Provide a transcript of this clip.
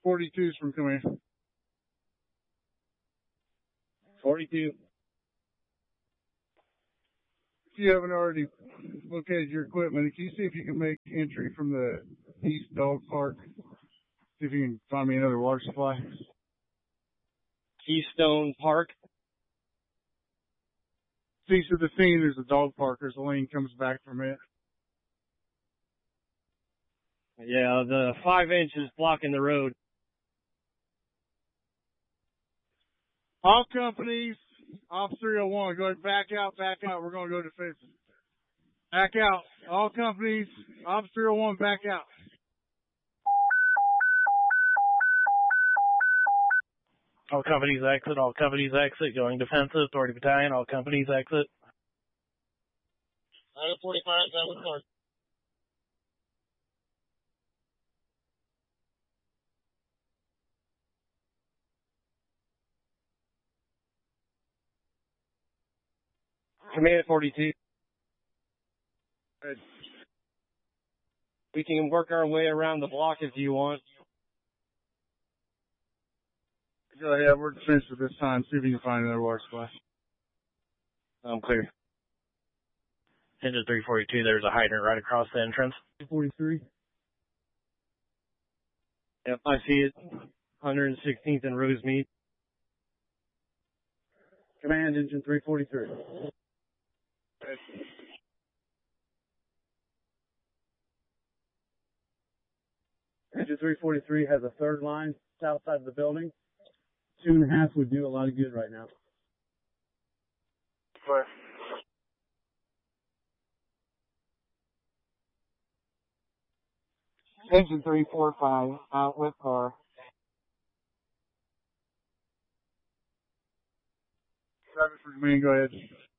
42's from command. 42. If you haven't already located your equipment, can you see if you can make entry from the East Dog Park? See if you can find me another water supply. Keystone Park. East of the scene, there's a dog park. There's a lane comes back from it. Yeah, the 5 inches blocking the road. All companies, off 301, go ahead, back out. We're going to go defensive. Back out. All companies, off 301, back out. All companies exit, going defensive, authority battalion, all companies exit. 45, that was hard. Command 42. Good. We can work our way around the block if you want. Go ahead, we're defensive this time. See if you can find another water supply. I'm clear. Into 342, there's a hydrant right across the entrance. 43. Yep, I see it. 116th and Rosemead. Command engine 343. Good. Engine 343 has a third line south side of the building. 2.5 would do a lot of good right now. Clear. Engine 345, out with car. Traffic for command, go ahead.